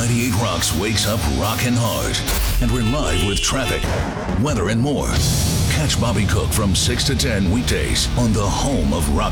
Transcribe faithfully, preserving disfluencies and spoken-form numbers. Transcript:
ninety-eight Rocks wakes up rockin' hard. And we're live with traffic, weather, and more. Catch Bobby Cook from six to ten weekdays on the home of rock.